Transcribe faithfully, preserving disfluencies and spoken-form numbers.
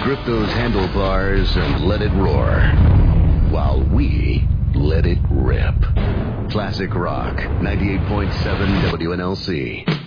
Grip those handlebars and let it roar, while we let it rip. Classic Rock, ninety-eight point seven W N L C.